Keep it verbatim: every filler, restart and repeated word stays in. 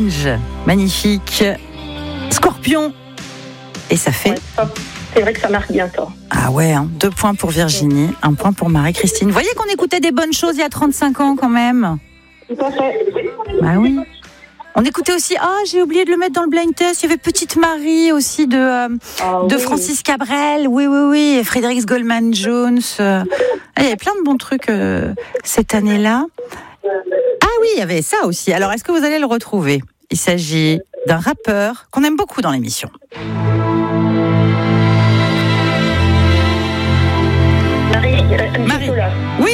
Change. Magnifique. Scorpion. Et ça fait... Ouais, c'est vrai que ça marque bien fort. Ah ouais, hein, deux points pour Virginie, un point pour Marie-Christine. Vous voyez qu'on écoutait des bonnes choses il y a trente-cinq ans quand même. Tout à fait. Bah oui. On écoutait aussi, ah oh, j'ai oublié de le mettre dans le blind test, il y avait Petite Marie aussi de, euh, Ah, de oui. Francis Cabrel, oui oui oui, et Frédéric Goldman Jones. Euh, il y avait plein de bons trucs euh, cette année-là. Ah oui, il y avait ça aussi. Alors est-ce que vous allez le retrouver ? Il s'agit d'un rappeur qu'on aime beaucoup dans l'émission. Marie, euh, Marie. Sola. Oui,